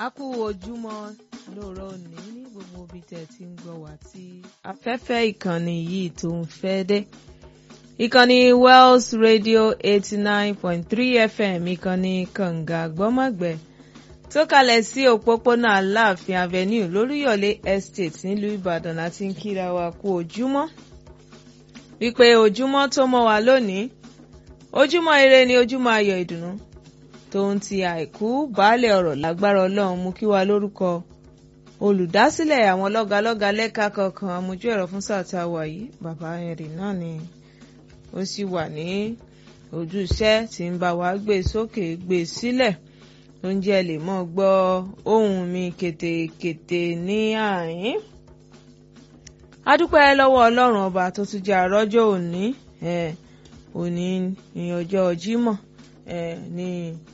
A kú ojúmọ́ lóòrọ̀ òní ní gbogbo ibi tẹ́ ti ń gbọ́ wá tí afẹ́fẹ́ ìkànnì yìí tó ń fẹ́ dé. Ìkànnì Wells Radio 89.3 FM ìkànnì Kànga Gbọ́mọ̀gbẹ́ tó kalẹ̀ sí òpópónà Aláàfin Avenue lóríyọ̀lé Estate nílùú Ìbàdàn láti ń kíra wa kú ojúmọ́. Wípé ojúmọ́ tó mọ́ wa lónìí, ojúmọ́ ire ni ojúmọ́ ayọ̀ ìdùnnú. Tóun ti àìkú baálẹ̀ ọ̀rọ̀ lágbára Ọlọ́run mú kí wa lórúkọ olùdásílẹ̀ àwọn lọ́galọ́ga lẹ́ka kọ̀ọ̀kan amójú ẹ̀rọ fún sáà tá a wà yìí bàbá ẹ̀rì náà ni ó sì wà ní ojú iṣẹ́ tí ń bá wa gbé sókè gbé sílẹ̀ tó ń jẹ́ lè mọ́ gbọ́ ohùn mi kétékété ní àárín. A dúpẹ́ lọ́wọ́ Ọlọ́run ọba tó tún jẹ́ àrọ́jọ́ òní òní ní ọjọ́ Jímọ̀ ní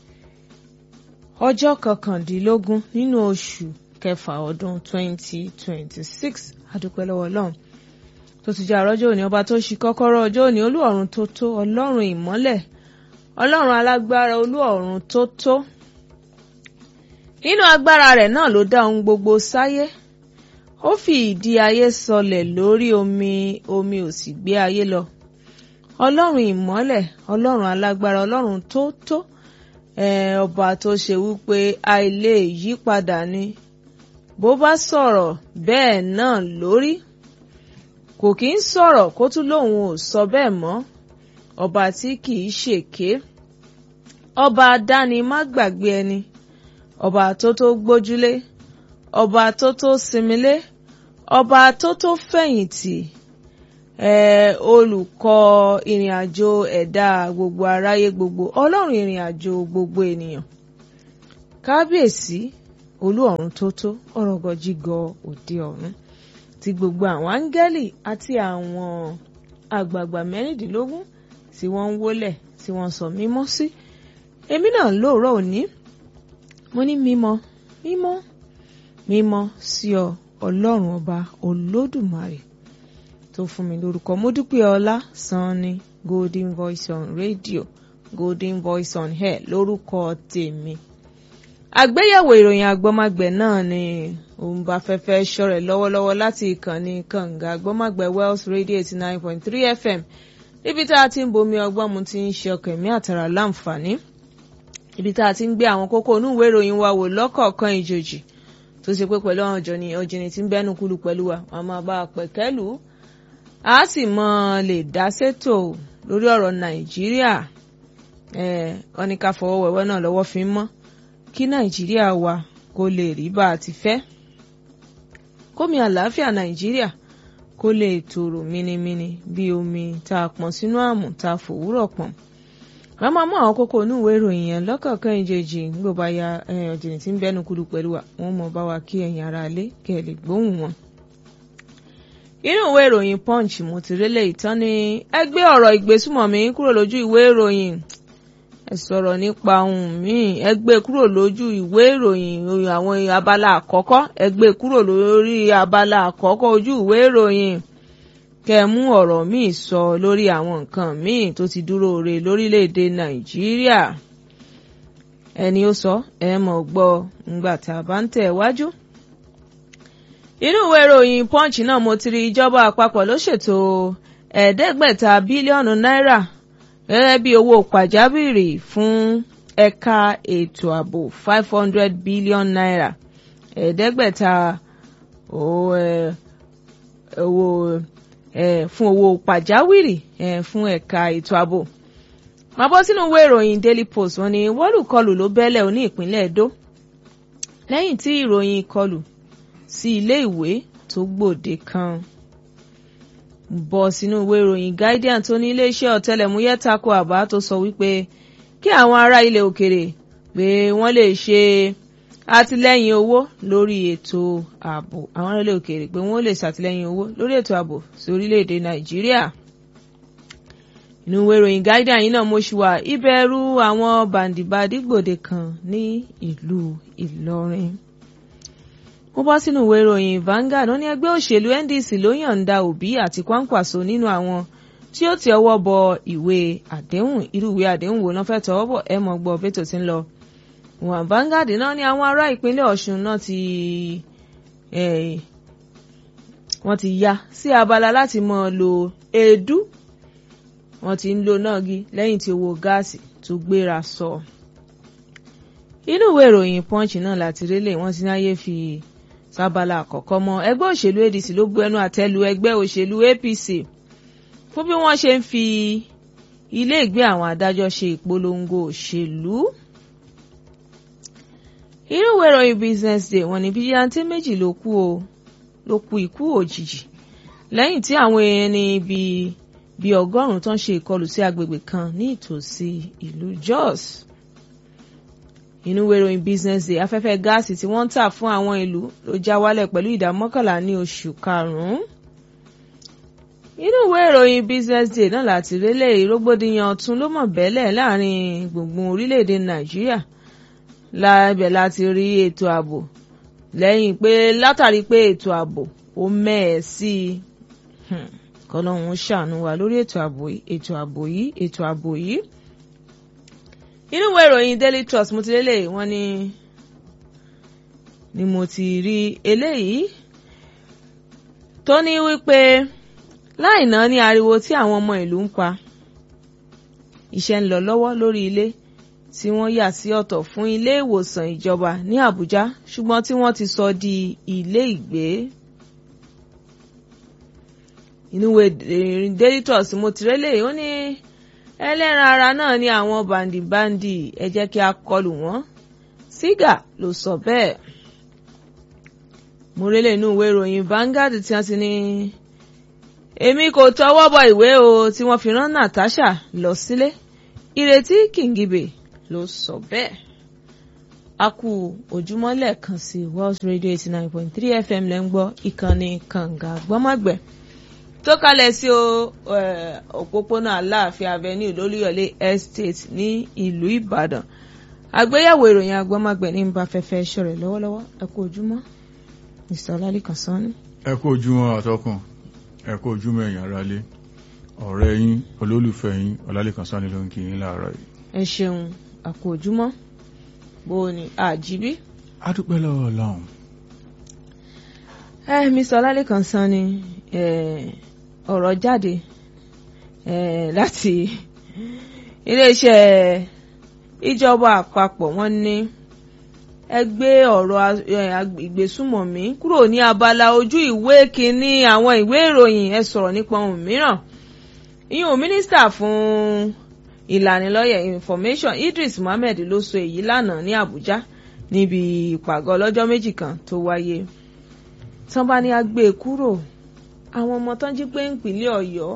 ọjọ́ 19 nínú oṣù kẹfà ọdún 2026. Adúpẹ́ lọ́wọ́ Ọlọ́run tó ti jẹ́ àrọ́jọ́ òní ọba tó ṣí kọ́kọ́rọ́ ọjọ́ òní olú ọ̀run tó tó Ọlọ́run ìmọ́lẹ̀ Ọlọ́run alágbára olú ọ̀run tó tó. Nínú agbára rẹ̀ náà ló dá ohun gbogbo sáyé. Ó fi ìdí ayé sọlẹ̀ lórí omi ò sì gbé ayé lọ. Ọlọ́run ìmọ́lẹ̀ Ọlọ́run alágbára Ọlọ́run tó tó. Ọba tó ṣe wípé àìlè yí padà ni bó bá sọ̀rọ̀ bẹ́ẹ̀ náà lórí kò kí ń sọ̀rọ̀ kó tún lóun ò sọ bẹ́ẹ̀ mọ́. Ọba tí kì í ṣèké, ọba adáni má gbàgbé ẹni, ọba tó tó gbójúlé, ọba tó tó sinmilé, ọba tó tó fẹ̀yìntì, olùkọ́ ìrìn àjò ẹ̀dá gbogbo aráyé gbogbo, Ọlọ́run ìrìn àjò gbogbo ènìyàn. Kábíyèsí olú ọ̀run tó tó ọ̀rọ̀gọ̀jígọ̀ òde ọ̀run tí gbogbo àwọn áńgẹ́lì àti àwọn àgbààgbà 16 tí wọ́n ń wólẹ̀ tí wọ́n sọ mímọ́ sí. Èmi náà lóòrọ̀ òní mo ní mímọ́ mímọ́ mímọ́ sí ọ Ọlọ́run ọba Olódùmarè tó fún mi lórúkọ Modúpẹ́ọlá Sanni Golden Voice on Radio, Golden Voice on Air lórúkọ tèmi. Àgbéyẹ̀wò ìròyìn àgbọ́mágbẹ̀ náà ni òun bá fẹ́fẹ́ ṣọ̀rẹ̀ lọ́wọ́lọ́wọ́ láti ìkànnì Kànga Àgbọ́mágbẹ̀ Wells Radio 89.3 FM níbi tá a ti ń bomi ọgbọ́n mu ti ń ṣe ọkàn ẹ̀mí àtàrà láǹfààní. Ibi tá a ti ń gbé àwọn kókó inú ìwé ìròyìn wa wò lọ́kọ̀ọ̀kan ìjòjì tó ṣe pé pẹ̀lú àwọn ọ̀jìnì tí ń bẹ́nu kúlù pẹ̀lú wa wọn máa bá a pẹ̀kẹ́lù. A sì mọ lè dá sétò lórí ọ̀rọ̀ Nàìjíríà. Wọ́n ní ká fọwọ́ wẹ̀wẹ́ náà lọ́wọ́ fi ń mọ́ kí Nàìjíríà wa kó lè rí bá a ti fẹ́. Kómi àlàáfíà Nàìjíríà kó lè tòrò mínímíní bí omi tá a pọ̀n sínú àmù tá a fòwúrọ̀ pọ̀n. Wọ́n máa mú àwọn kókó inú ìwé ìròyìn yẹn lọ́kọ̀ọ̀kan ìjèjì gbogbo bá ya ọ̀jìnì tí ń bẹ́nu kúlù pẹ̀lú wa wọ́n mọ̀ bá wa kí ẹ̀yin ará ilé kẹ́ ẹ lè gbóhùn wọn. Inú ìwé ìròyìn Punch mo ti rélé ìtàn ní ẹgbẹ́ ọ̀rọ̀ ìgbésùmọ̀mí kúrò lójú ìwé ìròyìn. Ẹ sọ̀rọ̀ nípa ohun míì ẹgbẹ́ kúrò lójú ìwé ìròyìn àwọn abala àkọ́kọ́ ẹgbẹ́ kúrò lórí abala àkọ́kọ́ ojú ìwé ìròyìn kẹ́ mú ọ̀rọ̀ míì sọ lórí àwọn nǹkan míì tó ti dúró re lórílẹ̀‐èdè Nàìjíríà. Ẹni ó sọ ẹ mọ̀ gbọ́ ńgbà tá a bá ń tẹ̀ wájú. Inú ìwé ìròyìn Punch náà mo ti rí ìjọba àpapọ̀ ló ṣètò $500 bílíọ̀nù gẹ́gẹ́ bí owó pàjáwìrì fún ẹ̀ka ètò ààbò $500 billion. Fún owó pàjáwìrì fún ẹ̀ka ètò ààbò. Máa bọ́ sínú ìwé ìròyìn Daily Post wọ́n ní wọ́lùkọlù ló bẹ́lẹ̀ ní ìpínlẹ̀ Edo lẹ́yìn tí ìròyìn ìkọlù sí ilé ìwé tó gbòde kan. Bọ́ sínú ìwé ìròyìn Guardian tó ní iléeṣẹ́ ọ̀tẹlẹ̀múyẹ́ tako àbá tó sọ wípé kí àwọn ará ilẹ̀ òkèrè pé wọ́n lè ṣe àtìlẹ́yìn owó lórí ètò ààbò àwọn ará ilẹ̀ òkèrè pé wọ́n lè ṣàtìlẹ́yìn owó lórí ètò ààbò sí orílẹ̀-èdè Nàìjíríà. Inú ìwé ìròyìn Guardian yìí náà mo ṣì wà ìbẹ̀rù àwọn bàǹdìbàdì gbòde kan ní ìlú Ìlọrin. Mo bọ́ sínú ìwé ìròyìn Vanguard ó ní ẹgbẹ́ òṣèlú NDC ló yọ̀ǹda Obi àti Kwankwaso nínú àwọn tí ó ti ọwọ́ bọ ìwé àdéhùn irú ìwé àdéhùn wo ló fẹ́ tọwọ́ bọ̀ ẹ mọ̀ gbọ́ bẹ́tò tí ń lọ. wọn Vanguard náà ní àwọn ará ìpínlẹ̀ Ọ̀ṣun náà wọ́n ti yá sí abala láti máa lo èédú wọ́n ti ń lo náàgì lẹ́yìn tí owó gáàsì tó gbéra sọ. Inú ìwé ìròyìn Punch náà láti rélé wọ́n ti náyé fi sábàlá àkọ́kọ́ mọ́ ẹgbẹ́ òṣèlú ADC ló bu ẹnu àtẹ́ lu ẹgbẹ́ òṣèlú APC fún bí wọ́n ṣe ń fi ilé ìgbé àwọn adájọ́ ṣe ìpolongo òṣèlú. Inú ìwé ìròyìn Business Day wọ́n ní fìjìláńtì méjì ló kú ikú òjijì lẹ́yìn tí àwọn ẹni bíi 100 tán ṣe ìkọlù sí agbègbè kan ní ìtòsí ìlú Jos. Inú ìwé ìròyìn Business Day afẹ́fẹ́ gáàsì tí wọ́n ń tà fún àwọn ìlú ló já wálẹ̀ pẹ̀lú ìdá 11% ní oṣù karùn-ún. Inú ìwé ìròyìn Business Day náà láti rélé ìrógbódìyàn ọ̀tún ló mọ̀ bẹ́lẹ̀ láàrin gbùngbùn orílẹ̀-èdè Nàìjíríà lábẹ́ láti rí ètò ààbò lẹ́yìn pé látàrí pé ètò ààbò ó mẹ́ẹ̀ sí i kọ́lọ́hún ṣàánú wa lórí ètò ààbò yìí. Inú ìwé ìròyìn Daily Trust mo ti lélẹ̀ wọ́n ni mo ti rí eléyìí tó ní wípé láìná ní ariwo tí àwọn ọmọ ìlú ń pa iṣẹ́ ń lọ lọ́wọ́ lórí ilé tí wọ́n yà sí ọ̀tọ̀ fún ilé ìwòsàn ìjọba ní Àbújá ṣùgbọ́n tí wọ́n ti sọ di ilé ìgbé. Inú ìwé Daily Trust mo ti rélẹ̀ ó ní ẹlẹ́ran ara náà ní àwọn bàǹdìbàǹdì ẹ jẹ́ kí a kọlù wọ́n Sígà ló sọ bẹ́ẹ̀. Mo rélẹ̀ inú ìwé ìròyìn Vanguard tí wọ́n ti ní èmi kò tọwọ́ bọ ìwé o tí wọ́n fi rán Natasha lọ sílé Ìrètí Kìngìbè ló sọ bẹ́ẹ̀. A kú ojúmọ́ lẹ́ẹ̀kan sí World Radio 89.3 FM lẹ́ ń gbọ́ ìkànnì kànga gbọ́mọ̀gbẹ́ tó kalẹ̀ sí òpópónà Aláàfin Avenue lólúyọ̀lé Estate ní ìlú Ìbàdàn. Àgbéyẹ̀wò ìròyìn agbọ́mọ̀gbẹ́ ní bá fẹ́fẹ́ ṣọ̀rẹ̀ lọ́wọ́lọ́wọ́ ẹ kú ojúmọ́ Mr. Ọlálékan Sanni. Ẹ kú ojúmọ́ àtọkùn ẹ kú ojúmọ́ ẹ̀yin aráalé ọ̀rẹ́ yín olólùfẹ́ yín Ọlálékan Sanni ló ń kí yín láàárọ̀ yìí. Ẹ ṣeun a kú ojúmọ́ bó o ní àjíbí. A dúpẹ́ lọ́wọ́ Ọlọ́run. Mr. Ọlálékan Sanni ọ̀rọ̀ jáde láti iléeṣẹ́ ìjọba àpapọ̀ wọ́n ní ẹgbẹ́ ọ̀rọ̀ ìgbésùmọ̀mí kúrò ní abala ojú ìwé kínní àwọn ìwé ìròyìn ẹ sọ̀rọ̀ nípa ohun mìíràn. ìyún mínísítà fún ìlanilọ́yẹ̀ information Idris Mohammed ló sọ èyí lánàá ní Àbújá níbi ìpàgọ́ ọlọ́jọ́ méjì kan tó wáyé. tán bá ní agbé kúrò àwọn ọmọ tán jí pé ìpínlẹ̀ Ọ̀yọ́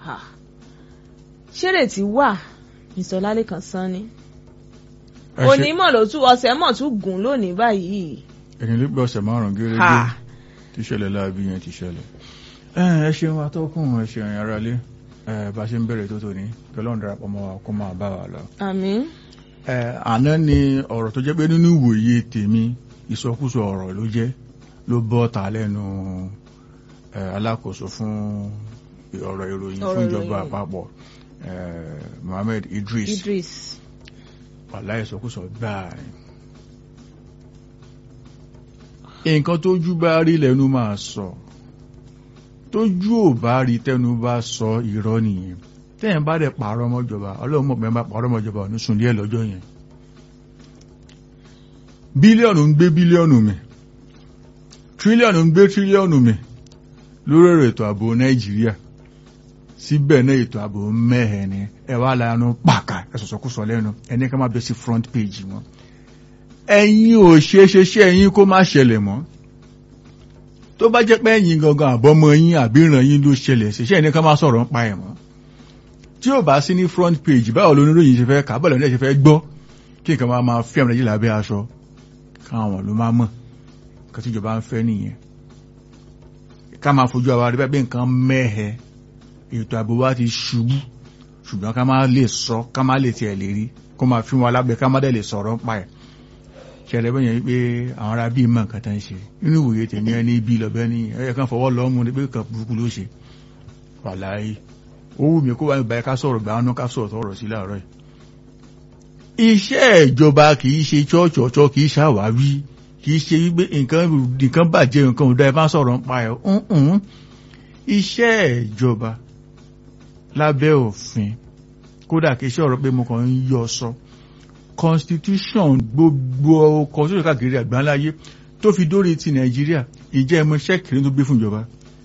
ṣèrètí wà Mr. Ọlálékan Sanni. Onímọ̀ ló tún ọ̀sẹ̀ mọ̀ tún gùn lónìí báyìí. Ẹni ló gbé ọ̀sẹ̀ márùn-ún gẹ́gẹ́ tí ṣẹlẹ̀ láàbí yẹn ti ṣẹlẹ̀. Ẹ ṣeun atọ́kùn ẹ ṣeun ẹ̀yin aráalé bá ṣe ń bẹ̀rẹ̀ tó tòní kẹlọ́n darapọ̀ mọ́ wa kó máa bá wa lọ. Àmín. Àná ni ọ̀rọ̀ tó jẹ́ pé nínú ìwòye tèmi ìsọkúsọ ọ̀rọ̀ ló jẹ́ ló bọ́ ta lẹ́nu alákòóso fún ọ̀rọ̀ ìròyìn fún ìjọba àpapọ̀ Mohammed Idris. Wàláhì ìsọkúsọ gbáà ni. Nǹkan tójú bá rí lẹ́nu máa sọ tójú ò bá rí tẹ́nu bá sọ irọ́ nìyẹn. Tẹ́yìn bá dẹ̀ pààrọ̀ mọ́jọba Ọlọ́run mọ̀ pé bá pààrọ̀ mọ́jọba ọ̀nà sùn díẹ̀ lọ́jọ́ yẹn. Bílíọ̀nù ń gbé bílíọ̀nù mi tírílíọ̀nù ń gbé tírílíọ̀nù mi lórí ọ̀rọ̀ ètò ààbò Nàìjíríà síbẹ̀ náà ètò ààbò mẹ́hẹ̀ ni ẹ wá lanu pàkà ẹ̀sọ̀sọ̀kúsọ lẹ́nu ẹni ká má bẹ́ sí front page wọn. Ẹ̀yin ò ṣe ẹ̀yin kó má ṣẹlẹ̀ mọ́. Tó bá jẹ́ pé ẹ̀yin gangan àbọ́mọ yín àbí ìran yín ló ṣẹlẹ̀ ṣe ẹni ká má sọ̀rọ̀ ń pa ẹ̀ mọ́. Tí ò bá sí ní front page báwo lóníròyìn ṣe fẹ́ kà bọ́ọ̀lù ní ẹ̀ ṣe fẹ́ gbọ́ kí nǹkan máa fi àmì Nàìjíríà lábẹ́ aṣọ káwọn ló máa mọ̀ nǹkan tí ìjọba ń fẹ́ nìyẹn. Ká máa fojú àwa rí bẹ́ẹ̀ nǹkan mẹ́hẹ̀ ètò ààbò wa ti ṣubú ṣùgbọ́n ká má lè sọ ká má lè tiẹ̀ lè rí kó máa fi wọn lábẹ́ ká má dẹ̀ lè sọ̀rọ̀ ń pa ẹ̀. Ṣẹlẹ̀ bẹ́ẹ̀ yẹn pé àwọn ará bíi mọ̀ nǹkan tó ń ṣe nínú ìwòye tèmi ẹni ibi lọ́bẹ̀ ní ẹ̀yẹ kan fọwọ́ lọ́mú ní pé kan burúkú ló ṣe. Wàláhì ó wù mí kó wá ìgbà ká sọ̀rọ̀ gbà ánú ká sọ̀rọ̀ tọ̀rọ̀ sí láàárọ̀ yìí. iṣẹ́ ìjọba kì í ṣe chọ́ọ̀chọ̀ọ̀chọ́ kì í ṣàwáwí kì í ṣe wípé nǹkan bàjẹ́ nǹkan ò dá ẹ bá sọ̀rọ̀ ń pa ẹ̀ iṣẹ́ ìjọba lábẹ́ òfin kódà kì í ṣe ọ̀rọ̀ pé mo kàn ń yọ sọ constitution gbogbo constitution káàkiri àgbáńláyé tó fi dórí ti Nàìjíríà ìjẹ́ ẹmọ iṣẹ́ kìíní tó gbé fún ìjọba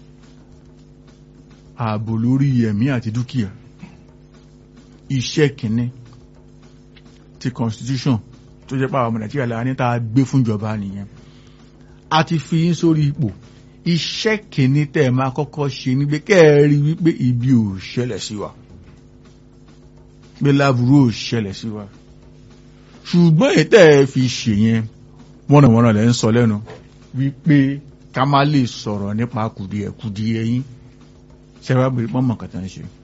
ààbò lórí ẹ̀mí àti dúkìá iṣẹ́ kìíní ti constitution tó jẹ́ pàwọn ọmọ Nàìjíríà lára ní tá a gbé fún ìjọba nìyẹn a ti fi yín sórí ipò iṣẹ́ kìíní tẹ́ ẹ máa kọ́kọ́ ṣe ní pé kẹ́ẹ̀rí wípé ibi ò ṣẹlẹ̀ sí wa pé láburú ò ṣẹlẹ̀ sí wa ṣùgbọ́n ètẹ́ ẹ fi ṣe yẹn wọ́nàwọ́nà lẹ́ ń sọ lẹ́nu wípé ká má lè sọ̀rọ̀ nípa kùdìẹ̀kùdìẹ̀ yín ṣẹ́wàá bèrè pọ́nmọ̀ kàtà ń ṣe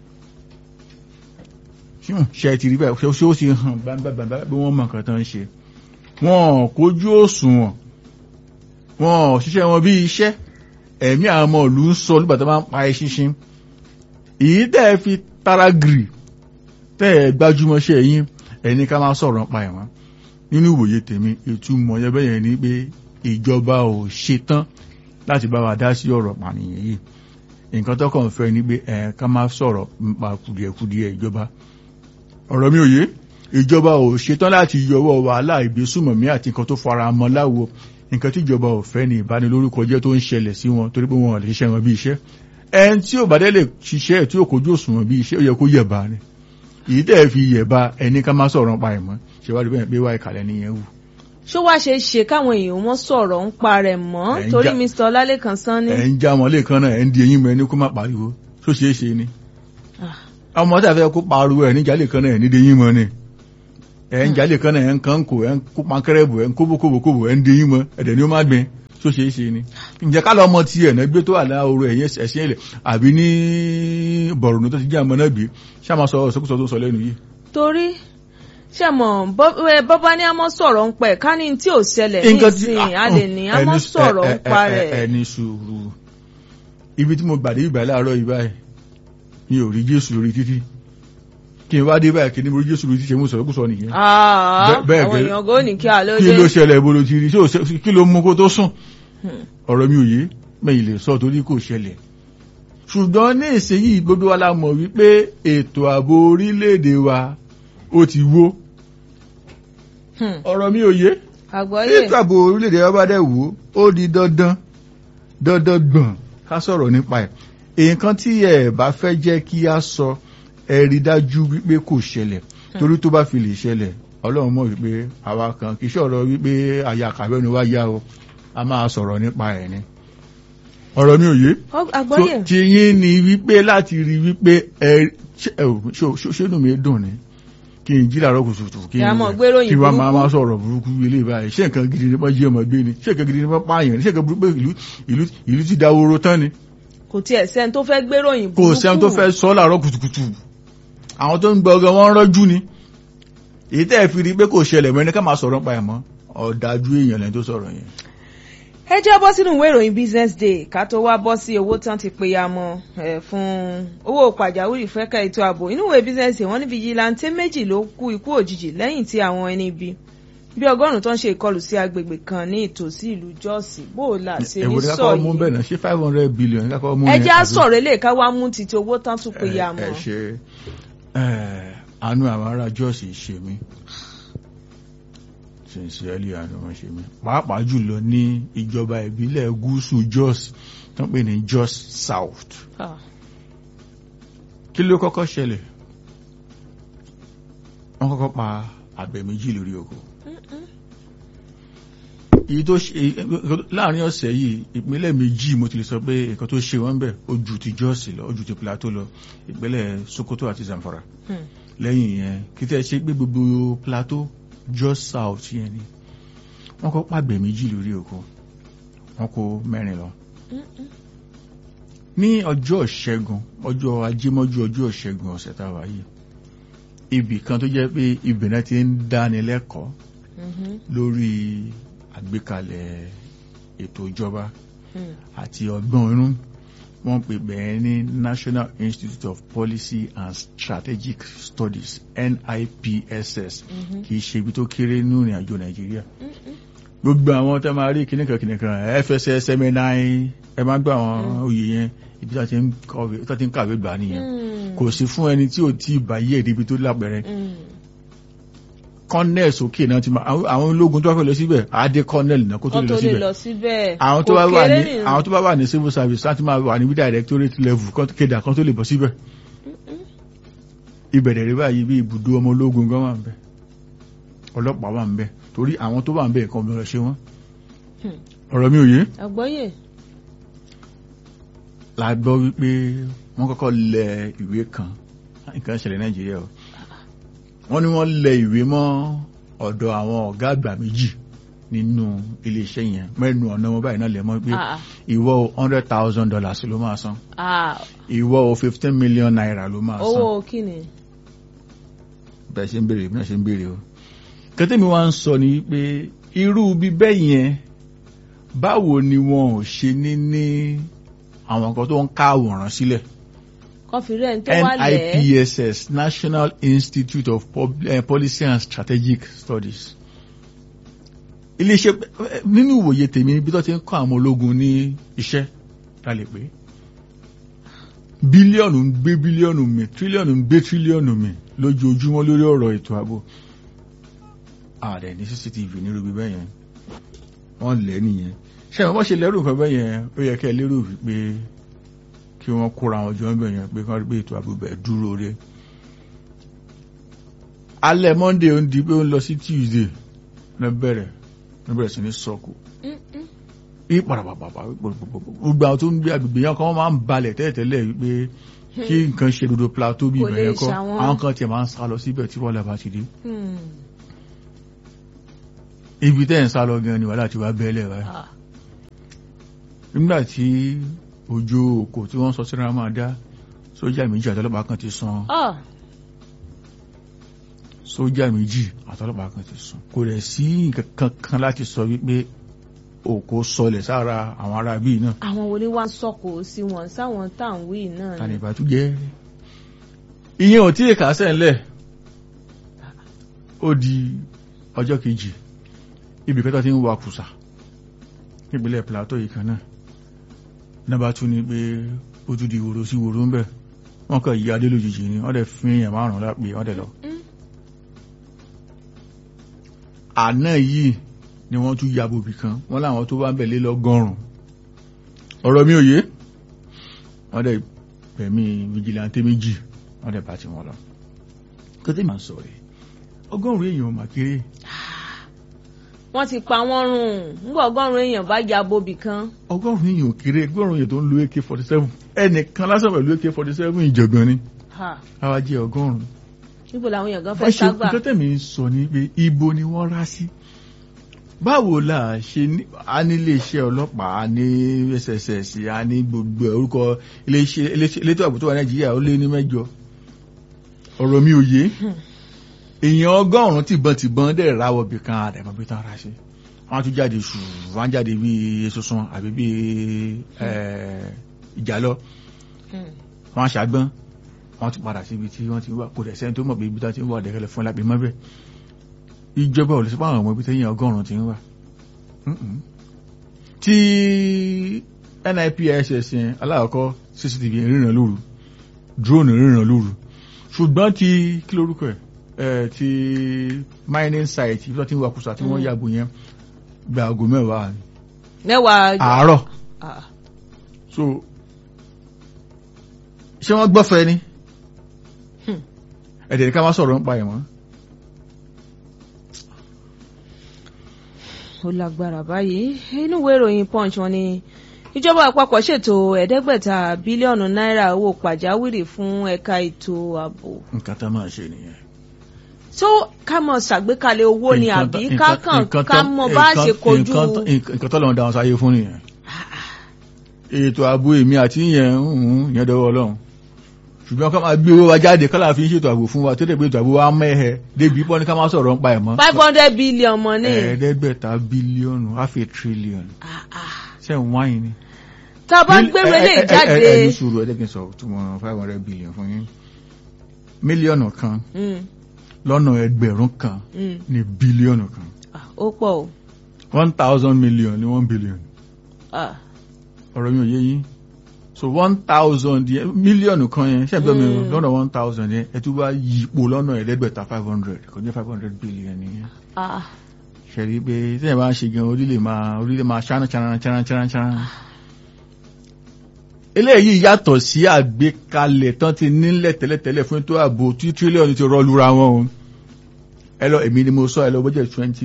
ṣe ti rí bẹ́ẹ̀ ṣe ó sì hàn bámbábámbá bí wọ́n mọ̀ kàtà ń ṣe wọ́n kójú òṣùwọ̀n wọ́n ṣiṣẹ́ wọn bí iṣẹ́ ẹ̀mí àwọn ọmọ ìlú ń sọ nígbà tó máa ń pa ẹṣinṣin èyí tẹ́ ẹ fi tara gírì tẹ́ ẹ gbájúmọ́ṣẹ́ yín ẹni ká máa sọ̀rọ̀ pa ẹ̀wọ̀n nínú ìwòye tèmi ìtumọ̀ yẹbẹ́ yẹn ni pé ìjọba ò ṣetán láti bá wa dá sí ọ̀rọ̀ pànìyàn yìí nǹkan tó kàn fẹ́ ni pé ká máa sọ̀rọ̀ nípa kùdìẹ̀kùdìẹ̀ ìjọba ọ̀rọ̀ mi ò yé ìjọba ò ṣetán láti yọwọ́ wàhálà ìgbésùmọ̀mí àti nǹkan tó fara mọ́ láwo nǹkan tí ìjọba ò fẹ́ ní ìbanilórúkọ jẹ́ tó ń ṣẹlẹ̀ sí wọn torí pé wọn ò lè ṣiṣẹ́ wọn bí iṣẹ́ ẹni tí ò bá dé lè ṣiṣẹ́ tí ò kojú òṣùwọ̀n bí iṣẹ́ ó yẹ kó yẹ̀bá ni èyí tẹ́ ẹ fi yẹ̀bá ẹni ká má sọ̀rọ̀ nípa ẹ̀mọ́ ṣèwádìí bẹ́ẹ̀ pé wá ìkàlẹ̀ nìyẹn wù. ṣó wá ṣe ṣe káwọn èèyàn wọn sọ̀rọ̀ ń pa rẹ̀ mọ́ torí Mr. Ọlálékan Sanni. ẹ̀ ń já wọn lẹ́ẹ̀kan náà ẹ̀ ń di eyín mọ́ ẹni kó má pariwo ṣó ṣeé ṣe ni. ọmọ tí a fẹ́ kó pariwo ẹ̀ níjà lẹ́ẹ̀kan náà ẹ̀ ní di eyín mọ́ ni ẹ̀ ń jalè kan náà ẹ̀ ń kàn kò ẹ̀ ń kó pankẹ́rẹ́bù ẹ̀ ń kóbókóbókóbó ẹ̀ ń di eyín mọ́ ẹ̀dẹ̀ ni ó má gbin tó ṣe é ṣe ni. ǹjẹ́ ká lọ ọmọ tí ẹ̀ náà gbé tó wà láàárọ̀ ẹ̀yìn ẹ̀sìn ilẹ̀ àbí ní Bọ̀rọ̀nù tó ti jẹ́ àmọ́ náà gbé ṣá máa sọ ọ̀sọ́kùsọ tó sọ lẹ́nu yìí. torí ṣe mọ̀ bọ́bá ní a mọ́ sọ̀rọ̀ ń pẹ̀ ká ní tí ò ṣẹlẹ̀ ní ìsìn a lè ní a mọ́ sọ̀rọ̀ ń pa rẹ̀. ẹni sùúrù ibi tí mo gbàdé ìgbà láàárọ̀ yìí báyìí mi ò rí Jésù lórí títí kí n wá dé báyìí kí ní mo rí Jésù lórí títí mo sọ̀rọ̀ kù sọ nìyẹn. àwọn èèyàn gò ní kí a ló dé. kí ló ṣẹlẹ̀ ibo ló ti rí kí ló mú kó tó sùn ọ̀rọ̀ mi ò yé mẹ́yìn lè sọ torí kò ṣẹlẹ̀ ṣùgbọ́n ní ìsinyìí gbogbo wa la mọ̀ wípé ètò ààbò orílẹ̀-èdè wa ó ti wó ọ̀rọ̀ mi ò yé ètò ààbò orílẹ̀-èdè wa bá dẹ̀ wó ó di dandan gbọ̀n ká sọ̀rọ̀ nípa ẹ̀ nǹkan tí ẹ bá fẹ́ jẹ́ kí a sọ ẹ rí dájú wípé kò ṣẹlẹ̀ torí tó bá fi lè ṣẹlẹ̀ Ọlọ́run mọ̀ wípé àwa kan kì í ṣọ̀rọ̀ wípé àyà kàbẹ́nu wá yá o a máa sọ̀rọ̀ nípa ẹ̀ ni ọ̀rọ̀ mi ò yé tí yín ni wípé láti rí wípé ṣénú mi dùn ní kí n jí làárọ̀ kùtùkùtù kí wọ́n máa sọ̀rọ̀ burúkú ilé báyìí ṣé nǹkan gidi nípa jí ọmọ gbé ni ṣé nǹkan gidi nípa pààyàn ni ṣé nǹkan burúkú ìlú ti dáwóró tán ni. kò tiẹ̀ sẹ́ni tó fẹ́ gbéròyìn burúkú kò sẹ́ni tó fẹ́ sọ làárọ̀ kùtùkùtù àwọn tó ń gbọ́ ọgọ́ wọn rọ́jú ni èyí tẹ́ ẹ fi rí pé kò ṣẹlẹ̀ mọ́ ẹni ká máa sọ̀rọ̀ pa ẹ̀ mọ́ ọ̀dájú èèyàn lẹ́ni tó sọ̀rọ̀ yẹn. ẹ jẹ́ bọ́ sínú ìwé ìròyìn Business Day ká tó wá bọ́ sí owó tán ti péya mọ́ fún owó pàjáwìrì fẹ́ka ètò ààbò inú ìwé Business Day wọ́n ní fìjìláńtì méjì ló kú ikú òjijì lẹ́yìn tí àwọn ẹni ibi bí 100 tó ń ṣe ìkọlù sí agbègbè kan ní ìtòsí ìlú Jọ́ọ̀sì bó o là ṣe ní sọ yìí ṣé 500 billion ẹ jẹ́ àsọ̀rọ̀ ilé ká wá mú títí owó tán tún péya mọ́. ẹ ṣe àánú àwọn ará Jọ́ọ̀sì ṣe mí sincerely àánú wọn ṣe mí pàápàá jùlọ ní ìjọba ìbílẹ̀ gúúsù Jos tó ń pè ní Jos South. kí ló kọ́kọ́ ṣẹlẹ̀ wọ́n kọ́kọ́ pa àgbẹ̀ méjì lórí oko èyí tó ṣe láàrin ọ̀sẹ̀ yìí ìpínlẹ̀ méjì mo ti lè sọ pé nǹkan tó ṣe wọ́n bẹ̀ ó ju ti Jos lọ ó ju ti Plateau lọ ìpínlẹ̀ Sokoto àti Zamfara lẹ́yìn yẹn kí tẹ́ ṣe pé gbogbo Plateau Jos South yẹn ni wọ́n kọ́ pàgbẹ̀ méjì lórí oko wọ́n kó 4 lọ. ní ọjọ́ ìṣẹ́gun ọjọ́ ajímọ́jú ọjọ́ ìṣẹ́gun ọ̀sẹ̀ tá a wà yìí ibì kan tó jẹ́ pé ibẹ̀ náà ti ń dáni lẹ́kọ̀ọ́ lórí àgbékalẹ̀ ètò ìjọba àti ọgbọ́n inú wọ́n pè bẹ́ẹ̀ ní National Institute of Policy and Strategic Studies NIPSS kì í ṣe ibi tó kéré nínú ìrìn àjò Nàìjíríà. Gbogbo àwọn tó máa rí kìnnìkan FSS MNI ẹ máa gbọ́ àwọn oyè yẹn ibi tó ti ń kàwé gbà nìyẹn. Kò sí fún ẹni tí ò tí ì bá yé ibi tó lápẹẹrẹ. Colonel sókè náà ti máa àwọn ológun tó wá fẹ́ lọ síbẹ̀ àádé colonel náà kó tó lè lọ síbẹ̀. Àwọn tó bá wà ní civil service láti máa wà níbi directorate level kéda kan tó lè bọ́ síbẹ̀. Ìbẹ̀rẹ̀ rẹ̀ báyìí bí ibùdó ọmọ ológun gan wà ń bẹ̀, ọlọ́pàá wà ń bẹ̀ torí àwọn tó wà ń bẹ̀ kan bí wọ́n ṣe wọ́n. Ọ̀rọ̀ mi ò yé. Àgbọ́yé. La gbọ́ wípé wọ́n kọ́kọ́ lẹ ìwé kan nǹkan ṣẹlẹ̀ Nàìjíríà o. Wọ́n ní wọ́n lẹ ìwé mọ́ ọ̀dọ̀ àwọn ọ̀gá àgbà méjì nínú iléeṣẹ́ yẹn mẹ́nu ọ̀nà wọn báyìí náà lẹ̀ mọ́ pé ìwọ $100,000 ló máa san, ìwọ $15 million ló máa san. Owó kíni? Bẹ́ẹ̀ ṣe ń béèrè bí náà ṣe ń béèrè o. Kẹ́tẹ́mi wá ń sọ ni pé irú bí bẹ́ẹ̀ yẹn báwo ni wọn ò ṣe ní àwọn kan tó ń ká àwòrán sílẹ̀. NIPSS National Institute of Policy and Strategic Studies. Iléeṣẹ́ nínú ìwòye tèmi níbi tó ti ń kọ́ àwọn ológun ní iṣẹ́ ta lè pé bílíọ̀nù ń gbé bílíọ̀nù mi tírílíọ̀nù ń gbé tírílíọ̀nù mi lójoojúmọ́ lórí ọ̀rọ̀ ètò ààbò. Ààrẹ ní CCTV nírú bí bẹ́ẹ̀ yẹn wọ́n lẹ́ nìyẹn. Ṣé wọ́n ṣe lẹ́rù nǹkan bẹ́ẹ̀ yẹn ó yẹ kẹ́ lérò wípé kí wọ́n kóra àwọn ọjọ́ ẹgbẹ̀ yẹn pé kán rí pé ètò ààbò bẹ̀ dúró rẹ̀. Alẹ́ Monday ó ń di pé ó ń lọ sí Tuesday lọ́bẹ̀rẹ̀ sí ní sọ́kù. Ìpàràpàpà gbogbo àwọn tó ń gbé agbègbè yẹn kan wọ́n máa ń balẹ̀ tẹ́lẹ̀tẹ́lẹ̀ wípé kí nǹkan ṣe dodo plateau bí ìbẹ̀rẹ̀ kọ́ àwọn kan tiẹ̀ máa ń sá lọ síbẹ̀ tí wọ́n lè bá ti dé. Ibi tẹ́ ń sá lọ gan ni wàhálà ti wá bẹ́ẹ̀lẹ̀ rẹ̀. Nígbà tí ojú òkò tí wọ́n sọ síra máa dá sójà méjì àtọlọ́pàá kan ti sùn. Sójà méjì àtọlọ́pàá kan ti sùn. Kò rẹ̀ sí nǹkan kan láti sọ wípé òkò sọlẹ̀ sára àwọn ará bíi náà. Àwọn wo ni wá ń sọkò sí wọn sáwọn táwọn wí náà. Tani ìbátú jẹ́. Ìyẹn ò tí ì kásẹ̀ ńlẹ̀. Ó di ọjọ́ kejì. Ibi kẹta ti ń wa kùsà. Nípínlẹ̀ Plateau yìí kan náà. Náà tún ní pé ó tún di wòrò sí wòrò ń bẹ̀. Wọ́n kàn yí adé lójijì ni wọ́n dẹ̀ fi èèyàn márùn-ún lápè wọ́n dẹ̀ lọ. Àná yìí ni wọ́n tún ya bòbí kan wọ́n láwọn tó bá ń bẹ̀lé lọ́gọ́rùn-ún. Ọ̀rọ̀ mi ò yé. Wọ́n dẹ̀ pẹ̀mí vigilante méjì wọ́n dẹ̀ bá ti wọn lọ. Kọ́tẹ́ máa sọ rẹ̀ 100 èèyàn mà kéré. Wọ́n ti pa wọ́n run nígbà 100 èèyàn bá ya bòbí kan. 100 èèyàn kéré 100 èèyàn tó ń lo AK-47 ẹnìkan lásán pẹ̀lú AK-47 ìjọ̀gbọ̀n ni. Àwa jẹ́ 100. Níbo làwọn èèyàn gan fẹ́ ságbà. Kọ́tẹ́ mi sọ ni pé ibo ni wọ́n rá sí. Báwo la ṣe a ní iléeṣẹ́ ọlọ́pàá a ní SSS a ní gbogbo orúkọ elétò ààbò tó wà Nàìjíríà ó lé ní 8. Ọ̀rọ̀ mi ò yé. Èèyàn 100 tìbọn dẹ̀ ráwọ̀ bí kan àdẹ̀mọ́ bí tán ra ṣe. Wọ́n tún jáde ṣù wọ́n jáde bí esusun àbí bí ìjàlọ. Wọ́n ṣàgbọ́n wọ́n tún padà síbi tí wọ́n ti wà kò dẹ̀ sẹ́ni tó mọ̀ pé ibi tó ti ń wà dẹ̀kẹ́lẹ̀ fún lápẹ́ mọ́bẹ̀. Ìjọba ò lè sọpá àwọn ọmọ ibi tẹ́yìn 100 ti ń wà. Tí NIPSS yẹn aláàkọ́ CCTV ríran lóru drone ríran lóru ṣùgbọ́n ti kí lórúkọ ẹ̀ ti mining site ibi tó ti ń wà kùsà tí wọ́n yàgò yẹn gba aago 10 àárọ̀. So ṣé wọ́n gbọ́fẹ́ ni ẹ̀dẹ̀ ní ká má sọ̀rọ̀ ń pa ẹ̀wọ̀n. Ó lágbára báyìí inú ìwé ìròyìn Punch wọ́n ní ìjọba àpapọ̀ ṣètò $500 bílíọ̀nù owó pàjáwìrì fún ẹ̀ka ètò ààbò. Nǹkan tá máa ṣe nìyẹn. tó ká mọ̀ ṣàgbékalẹ̀ owó ni àbí ká mọ̀ bá ṣe kojú. Nǹkan tó lọ́wọ́ dáhùn sáyé fún nìyẹn. Ètò ààbò èmi àti yẹn dọwọ́ Ọlọ́run. Ṣùgbọ́n ká máa gbé owó wa jáde kọ́lá fi ń ṣètò ààbò fún wa tó dẹ̀gbẹ́ ètò ààbò wa mẹ́hẹ̀ débi pọ́ ní ká máa sọ̀rọ̀ ń pa ẹ̀ mọ́. 500 billion mọ́ ní. $500 billion, $500 billion. Ṣé ń wáyé ni? tá a bá gbèrò eléyìí jáde. ẹni sùúrù ẹ̀dẹ́gbẹ̀ sọ túmọ̀ 500 billion fún yín mílíọ̀nù kan lọ́nà ẹgbẹ̀rún kan ní bílíọ̀nù kan. ó pọ̀ o. 1,000 million ní 1 billion. ọ̀rọ̀ mi ò yé yín so 1,000 yẹn mílíọ̀nù kan yẹn ṣẹ́gbẹ́ mi lọ́nà 1,000 yẹn ẹ tún bá yípo lọ́nà ẹ̀ẹ́dẹ́gbẹ̀ta 500 kò ní 500 billion nìyẹn. ṣẹ̀rí pé tí ẹ̀ bá ń ṣe gan orílẹ̀ máa ṣáná. eléyìí yàtọ̀ sí àgbékalẹ̀ tán ti nílẹ̀ tẹ́lẹ̀tẹ́lẹ̀ fún ètò ààbò tí tírílíọ̀nù ti rọlura wọn o. èmi ni mo sọ ẹ lọ bọ́jẹ̀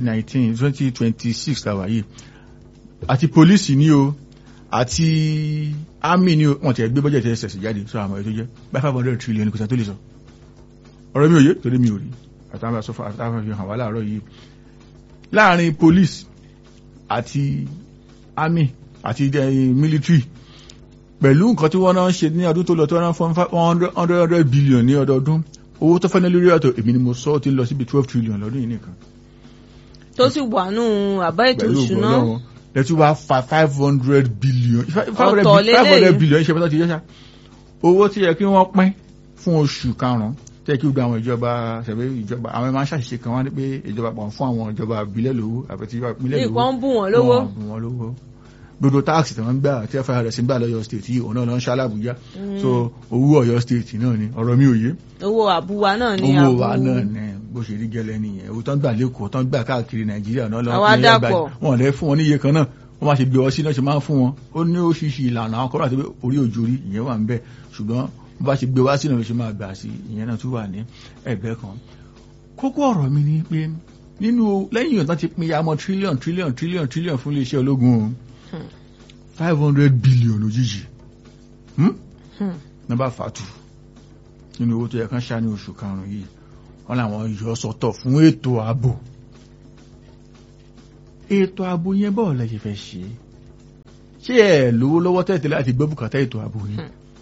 2026 tàwa yìí àti pólísì ni o àti army ni wọ́n ti gbé bọ́jẹ̀ tẹ́ ṣẹ̀ṣẹ̀ jáde sọ àmọ́ ètò jẹ́ by 500 trillion kò sá tó lè sọ ọ̀rọ̀ mi ò yé torí mi ò rí àtàwọn fi hàn wá láàárọ̀ yìí láàrin police àti army àti military pẹ̀lú nǹkan tí wọ́n náà ń ṣe ní ọdún tó lọ tó rán fún 100 billion ní ọdọọdún owó tó fẹ́ni lórí ọ̀tọ̀ èmi ni mo sọ ti lọ síbi 12 trillion lọ́dún yìí nìkan tó sì wà nù àbá ètò ìṣúná lẹ́tí wá fa 500 billion 500 billion ṣe pẹ́tọ́ ti yẹ́sà owó tí yẹ kí wọ́n pín fún oṣù karùn-ún tẹ́ kí gbogbo àwọn ìjọba àwọn ẹ̀mọ́ aṣàṣìṣe kan wá ní pé ìjọba pọ̀ fún àwọn ìjọba ìbílẹ̀ lówó àbẹ̀tí ìpínlẹ̀ lówó ìpọ́n bù wọ́n lówó gbogbo táàkì tí wọ́n gbà tí FIRS ń gbà lọ́yọ̀ state yìí òun náà lọ ń ṣàlàbújá so owó Ọ̀yọ́ state náà ni ọ̀rọ̀ mi ò yé owó àbúwá náà ni owó wa náà ni bó ṣe rí gẹ́lẹ́ nìyẹn owó tán gbà lẹ́kọ̀ọ́ tán gbà káàkiri Nàìjíríà náà lọ́wọ́ wọn lẹ́ fún wọn níye kan náà wọ́n máa ṣe gbé ọ sí náà ṣe máa ń fún wọn ó ní oṣìṣì ìlànà àwọn kọ́ra àti orí òjòrí ìyẹn wà ń bẹ̀ ṣùgbọ́n bó bá ṣe gbé wá sí náà ló ṣe máa gbà sí ìyẹn náà tún wà ní ẹ̀gbẹ́ kan kókó ọ̀rọ̀ mi ni pé nínú lẹ́yìn ìyọ̀ntán ti pín yàmọ́ trillion fún iléeṣẹ́ ológun o 500 billion òjijì nọ́mbà fàtú nínú owó tó yẹ kán ṣá ní oṣù karùn-ún yìí wọ́n làwọn yọ sọ́tọ̀ fún ètò ààbò yẹn bọ́ọ̀ lẹ́yìn fẹ́ ṣe ẹ̀ lówó lọ́wọ́ tẹ́tẹ́ láti gbọ́ bùkátà ètò ààbò yìí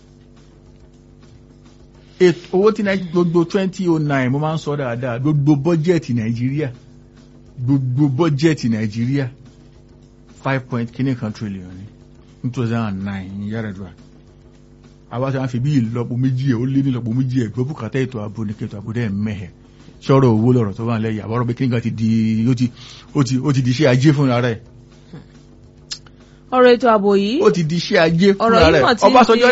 owó tí gbogbo 2009 mo máa ń sọ dáadáa gbogbo bọ́jẹ̀tì Nàìjíríà 5 trillion ní 2009 ní Yar'Adua àwọn tí wọ́n fi bí ìlọ́po méjì ẹ̀ ó lé ní ìlọ́po méjì ẹ̀ gbọ́ bùkátà ètò ààbò ní kẹtò ààbò dẹ́ mẹ́hẹ̀ ṣọ́rọ̀ owó lọ́rọ̀ tó bá ń lẹ́yìn àbọ̀rọ̀ pé kíníkan ó ti di iṣẹ́ ajé fún ara ẹ̀ ọ̀rọ̀ ètò ààbò yìí ó ti di iṣẹ́ ajé fún ara ẹ̀ Ọbásanjọ́